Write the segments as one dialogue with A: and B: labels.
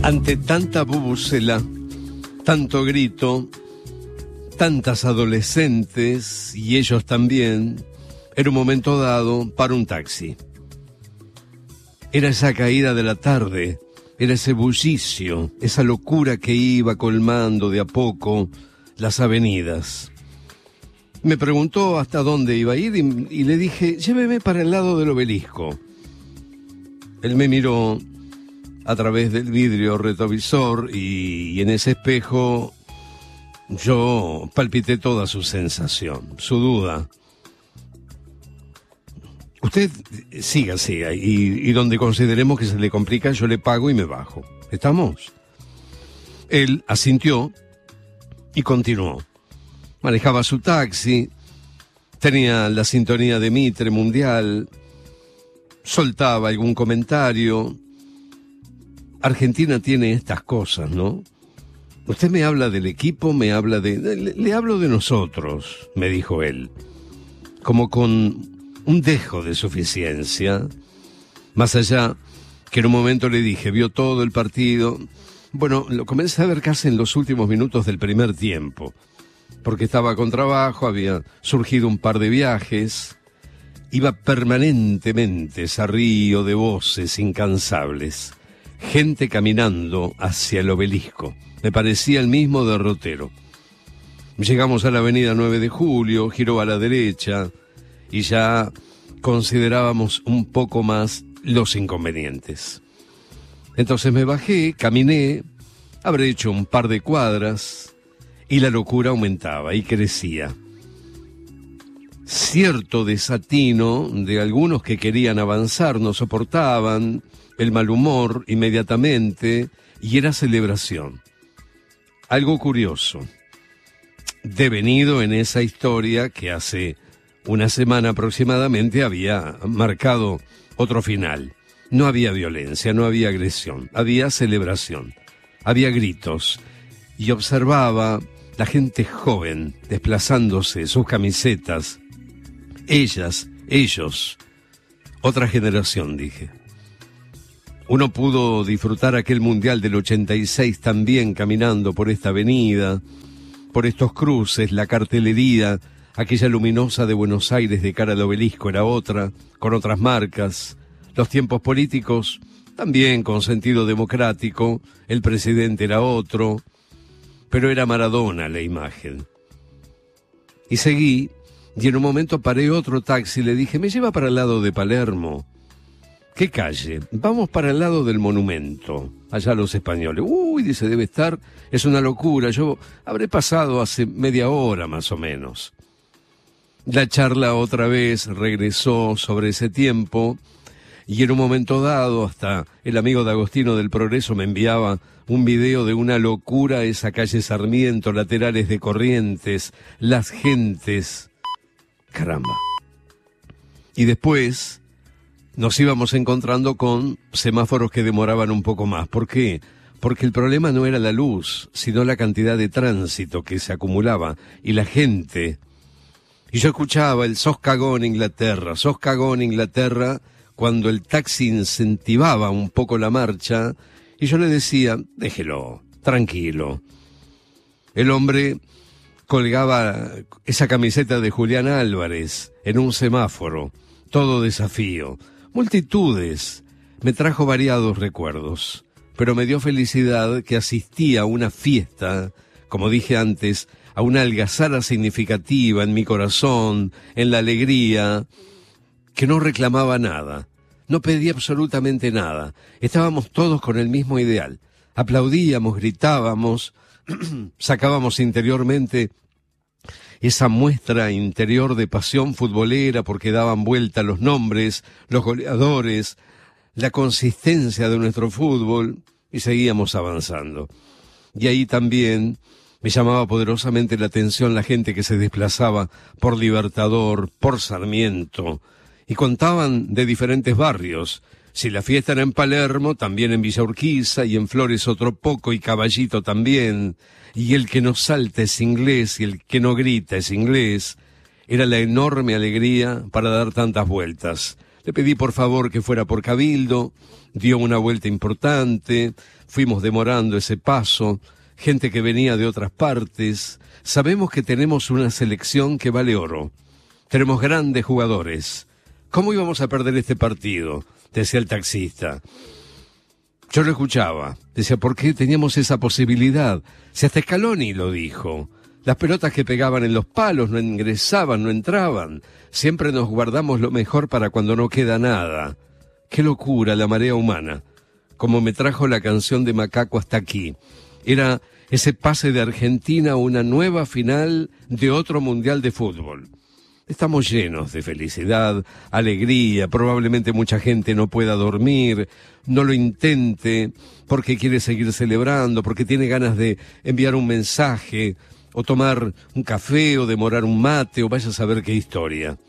A: Ante tanta bubucela, tanto grito, tantas adolescentes y ellos también, en un momento dado, para un taxi. Era esa caída de la tarde, era ese bullicio, esa locura que iba colmando de a poco las avenidas. Me preguntó hasta dónde iba a ir y le dije, lléveme para el lado del Obelisco. Él me miró a través del vidrio retrovisor y en ese espejo yo palpité toda su sensación, su duda. Usted siga y donde consideremos que se le complica yo le pago y me bajo. ¿Estamos? Él asintió y continuó. Manejaba su taxi, tenía la sintonía de Mitre Mundial, soltaba algún comentario. Argentina tiene estas cosas, ¿no? Usted me habla del equipo, me habla le hablo de nosotros, me dijo él, como con un dejo de suficiencia, más allá que en un momento le dije, vio todo el partido. Bueno, lo comencé a ver casi en los últimos minutos del primer tiempo, porque estaba con trabajo, había surgido un par de viajes, iba permanentemente ese río de voces incansables, gente caminando hacia el Obelisco, me parecía el mismo derrotero. Llegamos a la avenida 9 de Julio, giró a la derecha y ya considerábamos un poco más los inconvenientes. Entonces me bajé, caminé, habré hecho un par de cuadras y la locura aumentaba y crecía. Cierto desatino de algunos que querían avanzar, no soportaban el mal humor inmediatamente y era celebración. Algo curioso, devenido en esa historia que hace una semana aproximadamente había marcado otro final. No había violencia, no había agresión, había celebración, había gritos y observaba la gente joven desplazándose, sus camisetas, ellas, ellos, otra generación, dije. Uno pudo disfrutar aquel Mundial del 86 también caminando por esta avenida, por estos cruces, la cartelería, aquella luminosa de Buenos Aires de cara al Obelisco era otra, con otras marcas, los tiempos políticos también con sentido democrático, el presidente era otro, pero era Maradona la imagen. Y seguí, y en un momento paré otro taxi y le dije, me lleva para el lado de Palermo. ¿Qué calle? Vamos para el lado del monumento, allá los españoles. Uy, dice, debe estar, es una locura, yo habré pasado hace media hora más o menos. La charla otra vez regresó sobre ese tiempo y en un momento dado hasta el amigo de Agostino del Progreso me enviaba un video de una locura, esa calle Sarmiento, laterales de Corrientes, las gentes. Caramba. Y después nos íbamos encontrando con semáforos que demoraban un poco más. ¿Por qué? Porque el problema no era la luz, sino la cantidad de tránsito que se acumulaba y la gente. Y yo escuchaba el sos cagón Inglaterra, cuando el taxi incentivaba un poco la marcha, y yo le decía, déjelo, tranquilo. El hombre colgaba esa camiseta de Julián Álvarez en un semáforo, todo desafío. Multitudes, me trajo variados recuerdos, pero me dio felicidad que asistía a una fiesta, como dije antes, a una algazara significativa en mi corazón, en la alegría, que no reclamaba nada, no pedía absolutamente nada. Estábamos todos con el mismo ideal. Aplaudíamos, gritábamos, sacábamos interiormente esa muestra interior de pasión futbolera porque daban vuelta los nombres, los goleadores, la consistencia de nuestro fútbol y seguíamos avanzando. Y ahí también me llamaba poderosamente la atención la gente que se desplazaba por Libertador, por Sarmiento, y contaban de diferentes barrios. Si la fiesta era en Palermo, también en Villa Urquiza, y en Flores otro poco, y Caballito también, y el que no salta es inglés, y el que no grita es inglés. Era la enorme alegría para dar tantas vueltas. Le pedí por favor que fuera por Cabildo, dio una vuelta importante, fuimos demorando ese paso, gente que venía de otras partes. Sabemos que tenemos una selección que vale oro. Tenemos grandes jugadores. ¿Cómo íbamos a perder este partido?, decía el taxista. Yo lo escuchaba. Decía, ¿por qué teníamos esa posibilidad? Si hasta Scaloni lo dijo. Las pelotas que pegaban en los palos no ingresaban, no entraban. Siempre nos guardamos lo mejor para cuando no queda nada. Qué locura la marea humana. Como me trajo la canción de Macaco hasta aquí. Era ese pase de Argentina a una nueva final de otro mundial de fútbol. Estamos llenos de felicidad, alegría, probablemente mucha gente no pueda dormir, no lo intente porque quiere seguir celebrando, porque tiene ganas de enviar un mensaje, o tomar un café, o demorar un mate, o vaya a saber qué historia.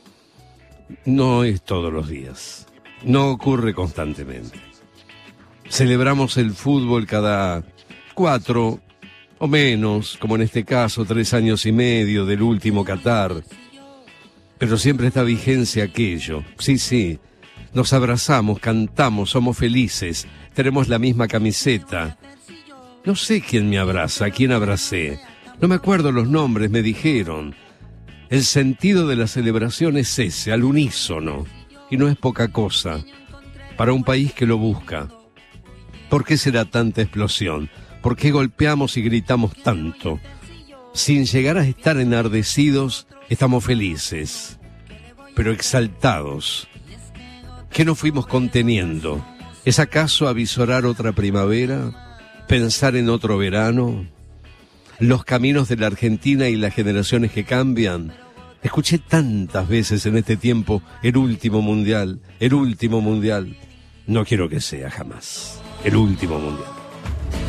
A: No es todos los días, no ocurre constantemente. Celebramos el fútbol cada 4 o menos, como en este caso, 3 años y medio del último Qatar. Pero siempre está vigencia aquello. Sí, nos abrazamos, cantamos, somos felices, tenemos la misma camiseta. No sé quién me abraza, a quién abracé. No me acuerdo los nombres, me dijeron. El sentido de la celebración es ese, al unísono. Y no es poca cosa, para un país que lo busca. ¿Por qué será tanta explosión? ¿Por qué golpeamos y gritamos tanto? Sin llegar a estar enardecidos, estamos felices, pero exaltados. ¿Qué nos fuimos conteniendo? ¿Es acaso avisorar otra primavera? ¿Pensar en otro verano? ¿Los caminos de la Argentina y las generaciones que cambian? Escuché tantas veces en este tiempo el último mundial, el último mundial. No quiero que sea jamás el último mundial.